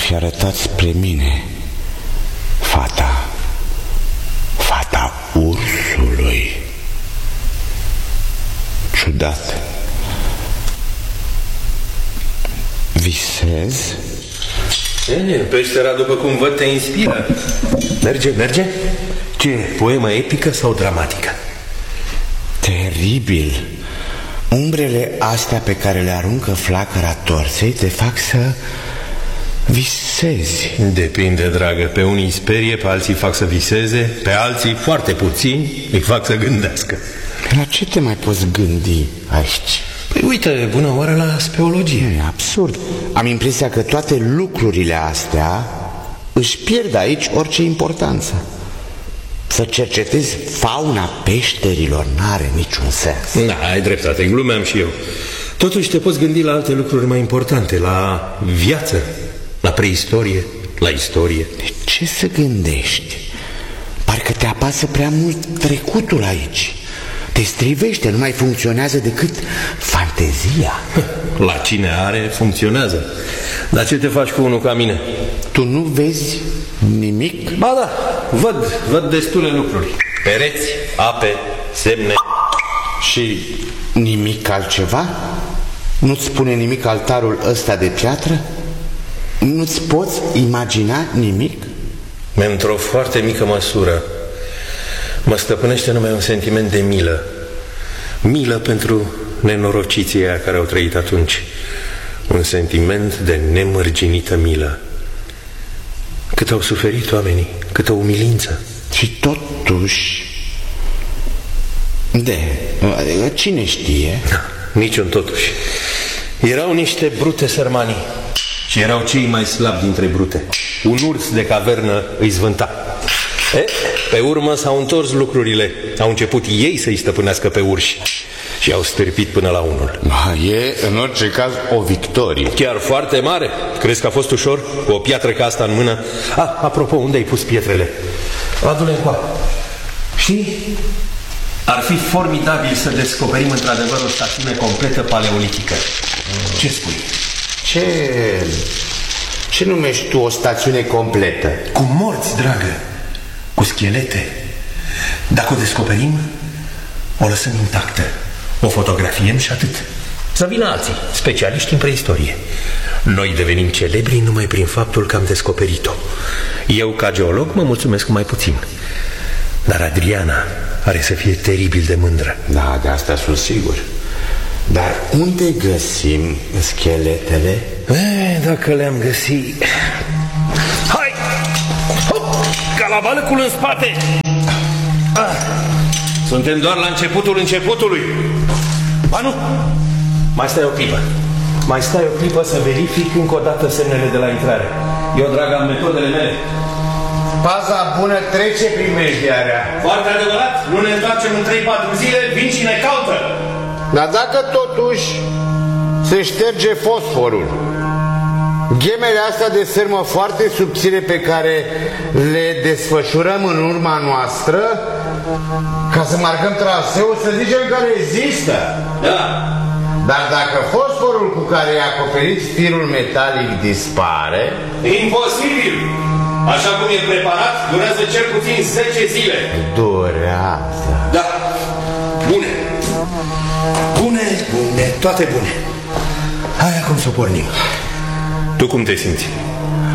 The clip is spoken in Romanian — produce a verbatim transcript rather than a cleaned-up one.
fi arătat spre mine fata, fata ursului. Ciudat. Visez? E, peștera, după cum văd, te inspiră. Merge, merge? Ce, poemă epică sau dramatică? Teribil. Umbrele astea pe care le aruncă flacăra torsei te fac să visezi. Depinde, dragă, pe unii îi sperie, pe alții fac să viseze, pe alții, foarte puțini, îi fac să gândească. La ce te mai poți gândi aici? Păi uite, bună oară la speologie. E absurd. Am impresia că toate lucrurile astea își pierd aici orice importanță. Să cercetezi fauna peșterilor n-are niciun sens. Da, ai dreptate, glumeam și eu. Totuși te poți gândi la alte lucruri mai importante, la viață, la preistorie, la istorie. De ce să gândești? Parcă te apasă prea mult trecutul aici. Te strivește, nu mai funcționează decât fantezia. La cine are, funcționează. Dar ce te faci cu unul ca mine? Tu nu vezi nimic? Ba da, văd, văd destule lucruri. Pereți, ape, semne. Și nimic altceva? Nu-ți spune nimic altarul ăsta de piatră? Nu-ți poți imagina nimic? Într-o foarte mică măsură mă stăpânește numai un sentiment de milă. Milă pentru nenorociții aia care au trăit atunci. Un sentiment de nemărginită milă. Cât au suferit oamenii, câtă umilință. Și totuși... De, cine știe? Niciun totuși. Erau niște brute sărmanii și erau cei mai slabi dintre brute. Un urs de cavernă îi zvânta. E, pe urmă s-au întors lucrurile. Au început ei să-i stăpânească pe urși și au stârpit până la unul. E, în orice caz, o victorie. Chiar foarte mare. Crezi că a fost ușor? Cu o piatră ca asta în mână? Ah, apropo, unde ai pus pietrele? Adu-le încoa. Știi? Ar fi formidabil să descoperim într-adevăr o stațiune completă paleolitică. Ce spui? Ce... Ce numești tu o stațiune completă? Cu morți, dragă. Cu schelete. Dacă o descoperim, o lăsăm intactă. O fotografiem și atât. Să vină alții, specialiști în preistorie. Noi devenim celebri numai prin faptul că am descoperit-o. Eu, ca geolog, mă mulțumesc mai puțin. Dar Adriana are să fie teribil de mândră. Da, de asta sunt sigur. Dar unde găsim scheletele? E, dacă le-am găsit... Hai! Hop! Calabalăcul în spate! Ah. Suntem doar la începutul începutului. Ba nu! Mai stai o clipă. Mai stai o clipă să verific încă o dată semnele de la intrare. Eu, drag, am metodele mele. Paza bună trece primejdiarea. Foarte adevărat, nu ne întoarcem în trei patru zile, vin și ne caută. Dar dacă totuși se șterge fosforul, ghemele astea de sârmă foarte subțire pe care le desfășurăm în urma noastră, ca să marcăm traseul, să zicem că rezistă. Da. Dar dacă fosforul cu care e acoperit firul metalic dispare... Imposibil! Așa cum e preparat, durează cel puțin zece zile. Durează. Da. Bune. Bune, bune, toate bune. Hai acum să pornim. Tu cum te simți?